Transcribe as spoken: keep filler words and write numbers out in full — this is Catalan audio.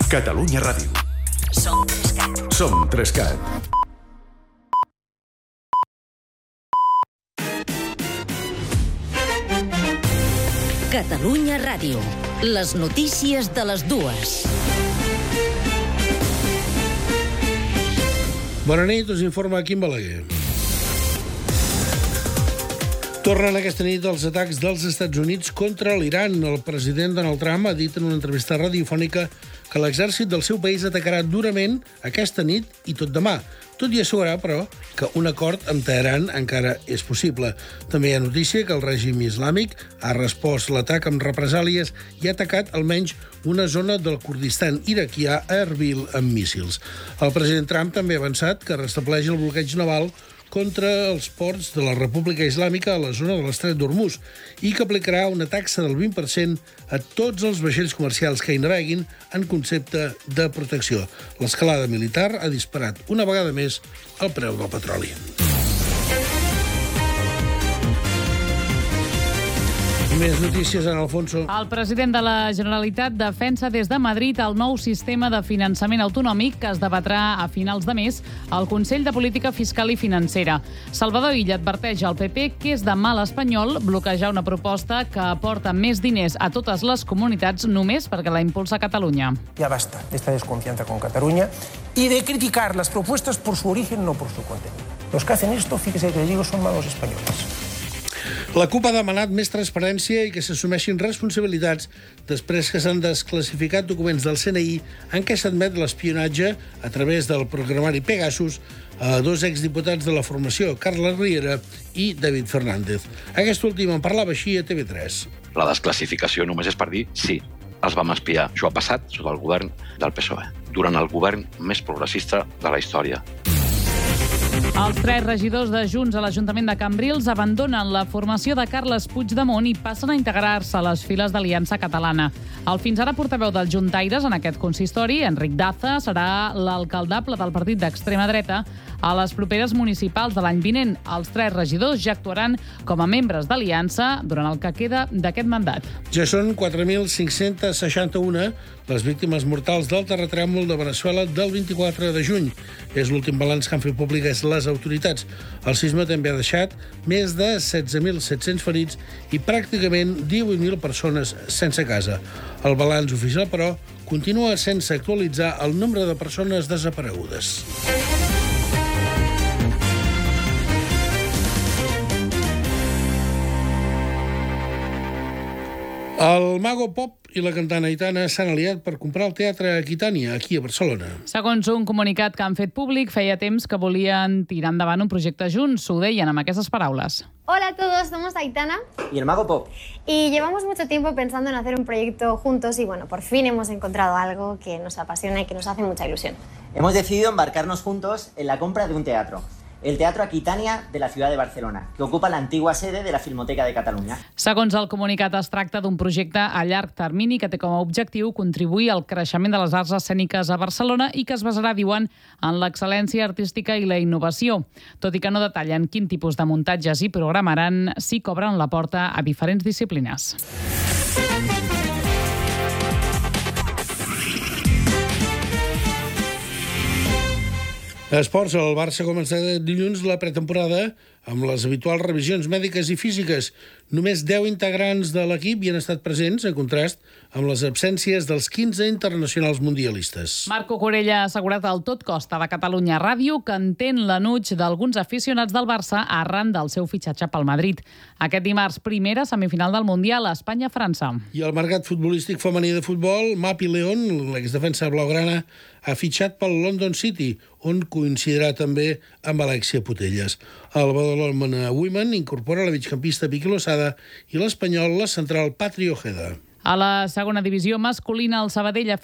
Catalunya Ràdio. Som Trescat. Som Trescat. Catalunya Ràdio. Les notícies de les dues. Bona nit, us informa Quim Balaguer. Tornen aquesta nit els atacs dels Estats Units contra l'Iran. El president Donald Trump ha dit en una entrevista radiofònica que l'exèrcit del seu país atacarà durament aquesta nit i tot demà. Tot i assegurar, però, que un acord amb Teheran encara és possible. També hi ha notícia que el règim islàmic ha respost l'atac amb represàlies i ha atacat almenys una zona del Kurdistan iraquià a Erbil amb míssils. El president Trump també ha avançat que restableix el bloqueig naval contra els ports de la República Islàmica a la zona de l'Estret d'Hormuz i que aplicarà una taxa del vint per cent a tots els vaixells comercials que hi naveguin en concepte de protecció. L'escalada militar ha disparat una vegada més el preu del petroli. Més notícies en Alfonso. El president de la Generalitat defensa des de Madrid el nou sistema de finançament autonòmic que es debatrà a finals de mes al Consell de Política Fiscal i Financera. Salvador Illa adverteix al P P que és de mal espanyol bloquejar una proposta que aporta més diners a totes les comunitats només perquè la impulsa Catalunya. Ya basta de esta desconfianza con Cataluña y de criticar las propuestas por su origen, no por su contenido. Los que hacen esto, fíjese que les digo, son malos españoles. La CUP ha demanat més transparència i que s'assumeixin responsabilitats després que s'han desclassificat documents del C N I en què s'admet l'espionatge a través del programari Pegasus a dos exdiputats de la formació, Carles Riera i David Fernández. Aquest últim en parlava així a T V tres. La desclassificació només és per dir sí, els vam espiar. Això ha passat sota el govern del P S O E, durant el govern més progressista de la història. Els tres regidors de Junts a l'Ajuntament de Cambrils abandonen la formació de Carles Puigdemont i passen a integrar-se a les files d'Aliança Catalana. El fins ara portaveu dels juntaires en aquest consistori, Enric Daza, serà l'alcaldable del partit d'extrema dreta a les properes municipals de l'any vinent. Els tres regidors ja actuaran com a membres d'Aliança durant el que queda d'aquest mandat. Ja són quatre mil cinc-cents seixanta-u les víctimes mortals del terratrèmol de Veneçuela del vint-i-quatre de juny. És l'últim balanç que han fet públiques les autoritats. El sisme també ha deixat més de setze mil set-cents ferits i pràcticament divuit mil persones sense casa. El balanç oficial, però, continua sense actualitzar el nombre de persones desaparegudes. El Mago Pop i la cantant Aitana s'han aliat per comprar el Teatre Aquitània, aquí a Barcelona. Segons un comunicat que han fet públic, feia temps que volien tirar endavant un projecte junts. Ho deien amb aquestes paraules. Hola a todos, somos Aitana y el Mago Pop. Y llevamos mucho tiempo pensando en hacer un proyecto juntos y bueno, por fin hemos encontrado algo que nos apasiona y que nos hace mucha ilusión. Hemos decidido embarcarnos juntos en la compra de un teatro. El Teatro Aquitània de la ciutat de Barcelona, que ocupa l'antigua sede de la Filmoteca de Catalunya. Segons el comunicat, es tracta d'un projecte a llarg termini que té com a objectiu contribuir al creixement de les arts escèniques a Barcelona i que es basarà, diuen, en l'excel·lència artística i la innovació. Tot i que no detallen quin tipus de muntatges hi programaran, sí que obren la porta a diferents disciplines. Esports, el Barça comença dilluns la pretemporada amb les habituals revisions mèdiques i físiques. Només deu integrants de l'equip hi han estat presents, en contrast amb les absències dels quinze internacionals mundialistes. Marco Corella ha assegurat al Tot Costa de Catalunya Ràdio que entén l'enuig d'alguns aficionats del Barça arran del seu fitxatge pel Madrid. Aquest dimarts, primera semifinal del Mundial a Espanya-França. I el mercat futbolístic femení de futbol, Mapi León, l'exdefensa blaugrana, ha fitxat pel London City, on coincidirà també amb Alexia Putelles. El Badalona Women incorpora la migcampista Vicky Losada i l'espanyol la central Patri Ojeda. A la segona divisió masculina, el Sabadell ha